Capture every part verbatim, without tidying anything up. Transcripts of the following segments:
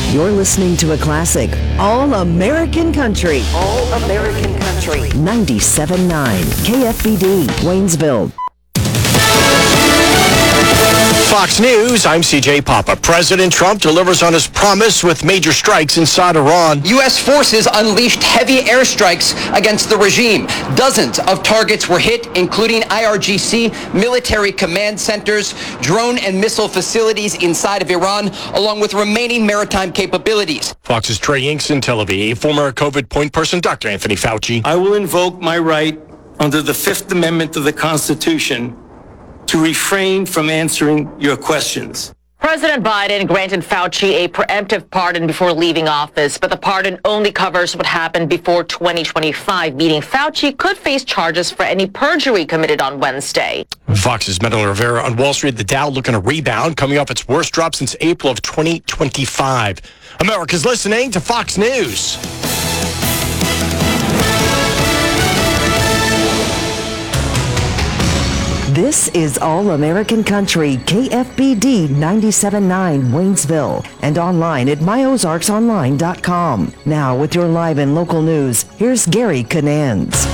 You're listening to a classic, All American Country. All American Country. ninety-seven point nine K F B D, Waynesville. Fox News, I'm C J Papa. President Trump delivers on his promise with major strikes inside Iran. U S forces unleashed heavy airstrikes against the regime. Dozens of targets were hit, including I R G C, military command centers, drone and missile facilities inside of Iran, along with remaining maritime capabilities. Fox's Trey Inkson, Tel Aviv. Former COVID point person Doctor Anthony Fauci. I will invoke my right under the Fifth Amendment of the Constitution to refrain from answering your questions. President Biden granted Fauci a preemptive pardon before leaving office, but the pardon only covers what happened before twenty twenty-five, meaning Fauci could face charges for any perjury committed on Wednesday. Fox's Metal Rivera on Wall Street. The Dow looking to rebound, coming off its worst drop since April of twenty twenty-five. America's listening to Fox News. This is All American Country, K F B D ninety-seven point nine Waynesville, and online at my ozarks online dot com. Now, with your live and local news, here's Gary Canans.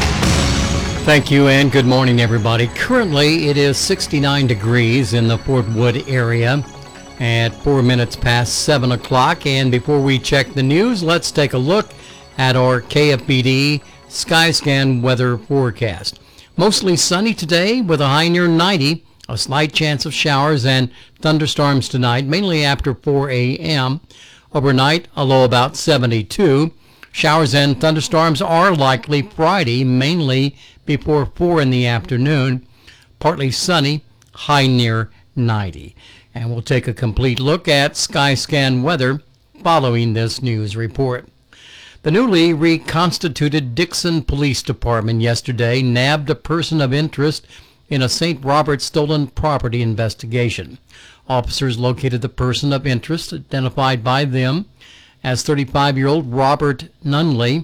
Thank you, and good morning, everybody. Currently, it is sixty-nine degrees in the Fort Wood area at four minutes past seven o'clock. And before we check the news, let's take a look at our K F B D Skyscan weather forecast. Mostly sunny today with a high near ninety, a slight chance of showers and thunderstorms tonight, mainly after four a.m. Overnight, a low about seventy-two. Showers and thunderstorms are likely Friday, mainly before four in the afternoon. Partly sunny, high near ninety. And we'll take a complete look at Skyscan weather following this news report. The newly reconstituted Dixon Police Department yesterday nabbed a person of interest in a Saint Robert stolen property investigation. Officers located the person of interest, identified by them as thirty-five-year-old Robert Nunley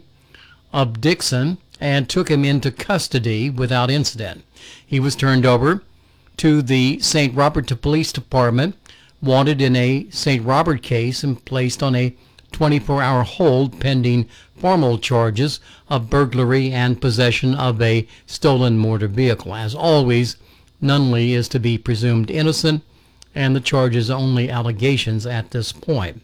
of Dixon, and took him into custody without incident. He was turned over to the Saint Robert Police Department, wanted in a Saint Robert case, and placed on a twenty-four hour hold pending formal charges of burglary and possession of a stolen motor vehicle. As always, Nunley is to be presumed innocent, and the charges are only allegations at this point.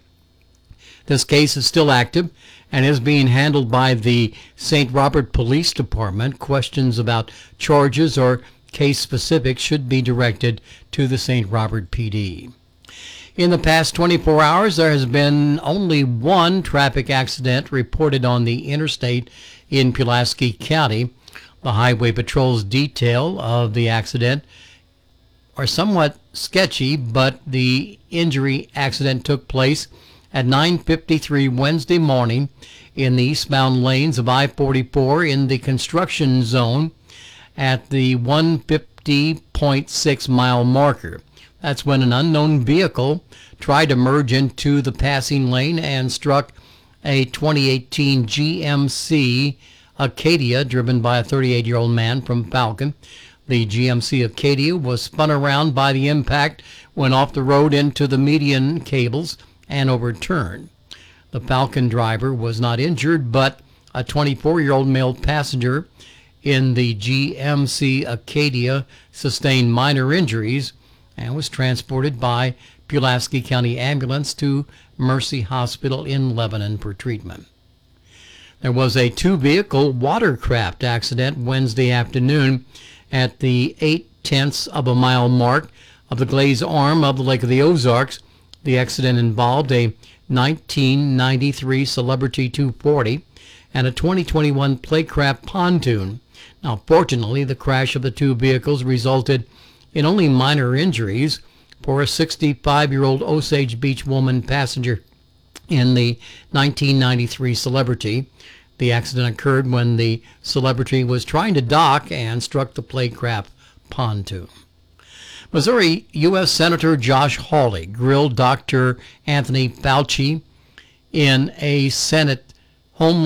This case is still active and is being handled by the Saint Robert Police Department. Questions about charges or case specifics should be directed to the Saint Robert P D. In the past twenty-four hours, there has been only one traffic accident reported on the interstate in Pulaski County. The Highway Patrol's detail of the accident are somewhat sketchy, but the injury accident took place at nine fifty-three Wednesday morning in the eastbound lanes of I forty-four in the construction zone at the one fifty point six mile marker. That's when an unknown vehicle tried to merge into the passing lane and struck a twenty eighteen G M C Acadia driven by a thirty-eight-year-old man from Falcon. The G M C Acadia was spun around by the impact, went off the road into the median cables, and overturned. The Falcon driver was not injured, but a twenty-four-year-old male passenger in the G M C Acadia sustained minor injuries and was transported by Pulaski County Ambulance to Mercy Hospital in Lebanon for treatment. There was a two-vehicle watercraft accident Wednesday afternoon at the eight-tenths of a mile mark of the Glaze arm of the Lake of the Ozarks. The accident involved a nineteen ninety-three Celebrity two forty and a twenty twenty-one Playcraft pontoon. Now, fortunately, the crash of the two vehicles resulted in only minor injuries for a sixty-five-year-old Osage Beach woman passenger in the nineteen ninety-three Celebrity. The accident occurred when the Celebrity was trying to dock and struck the Playcraft pontoon. Missouri U S Senator Josh Hawley grilled Doctor Anthony Fauci in a Senate Homeland